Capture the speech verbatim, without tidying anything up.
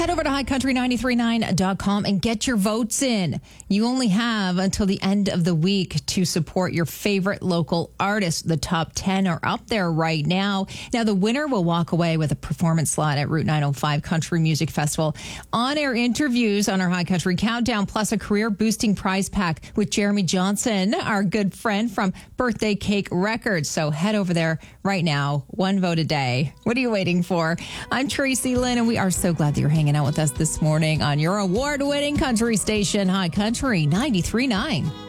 Head over to high country nine three nine dot com and get your votes in. You only have until the end of the week to support your favorite local artists. The top ten are up there right now. Now, the winner will walk away with a performance slot at Route nine oh five Country Music Festival. On-air interviews on our High Country Countdown, plus a career-boosting prize pack with Jeremy Johnson, our good friend from Birthday Cake Records. So head over there right now. One vote a day. What are you waiting for? I'm Tracy Lynn, and we are so glad that you're hanging out with us this morning on your award-winning country station, High Country ninety-three point nine.